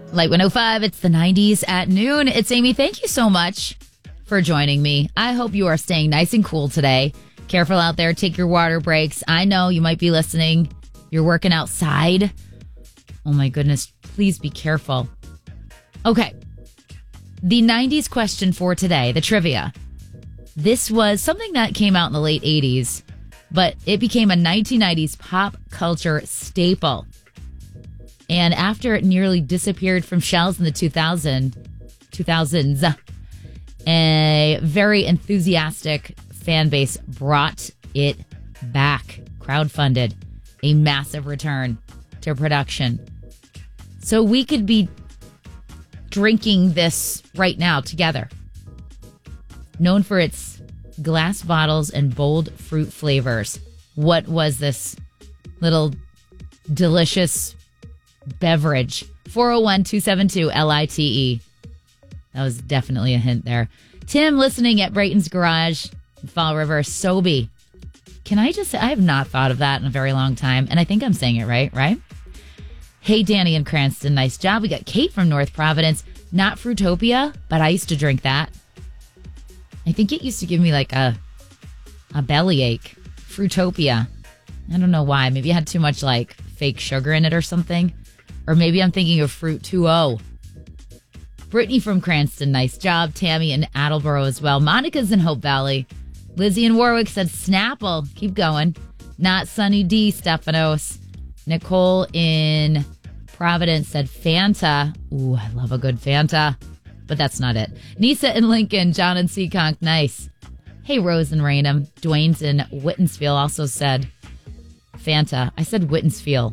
Light 105, it's the 90s at noon. It's Amy. Thank you so much for joining me. I hope you are staying nice and cool today. Careful out there. Take your water breaks. I know you might be listening. You're working outside. Oh my goodness. Please be careful. Okay. The 90s question for today, the trivia. This was something that came out in the late 80s, but it became a 1990s pop culture staple. And after it nearly disappeared from shelves in the 2000s, a very enthusiastic fan base brought it back, crowdfunded a massive return to production. So we could be drinking this right now together. Known for its glass bottles and bold fruit flavors. What was this little delicious beverage? 401-272-LITE. That was definitely a hint there. Tim listening at Brayton's Garage, Fall River, Sobe. Can I just say, I have not thought of that in a very long time, and I think I'm saying it right? Hey, Danny in Cranston, nice job. We got Kate from North Providence. Not Fruitopia, but I used to drink that. I think it used to give me like a bellyache. Fruitopia. I don't know why. Maybe it had too much like fake sugar in it or something. Or maybe I'm thinking of Fruit 2.0. Brittany from Cranston, nice job. Tammy in Attleboro as well. Monica's in Hope Valley. Lizzie in Warwick said Snapple. Keep going. Not Sunny D, Stephanos. Nicole in Providence said Fanta. Ooh, I love a good Fanta. But that's not it. Nisa in Lincoln. John in Seekonk, nice. Hey, Rose in Raynham. Dwayne's in Whitensville also said Fanta. I said Whitensville.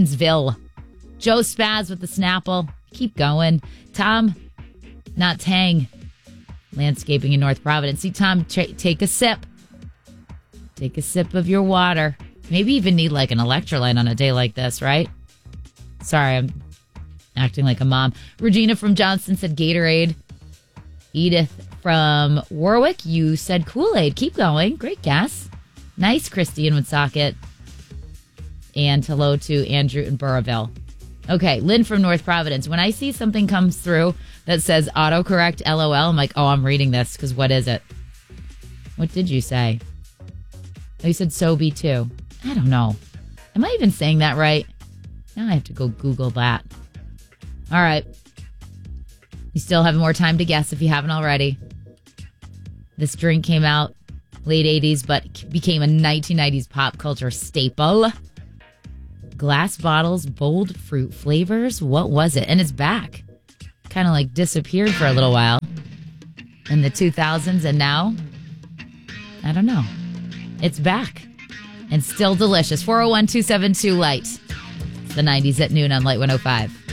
Joe Spaz with the Snapple. Keep going. Tom, not Tang. Landscaping in North Providence. See, Tom, take a sip. Take a sip of your water. Maybe even need like an electrolyte on a day like this, right? Sorry, I'm acting like a mom. Regina from Johnston said Gatorade. Edith from Warwick, you said Kool-Aid. Keep going. Great guess. Nice, Christy in Woonsocket. And hello to Andrew in Burrowville. Okay, Lynn from North Providence. When I see something comes through that says autocorrect LOL, I'm like, oh, I'm reading this because what is it? What did you say? Oh, you said Sobe too. I don't know. Am I even saying that right? Now I have to go Google that. All right. You still have more time to guess if you haven't already. This drink came out late 80s, but became a 1990s pop culture staple. Glass bottles, bold fruit flavors. What was it? And it's back. Kind of like disappeared for a little while in the 2000s. And now, I don't know. It's back. And still delicious. 401-272-LIGHT. It's the 90s at noon on Light 105.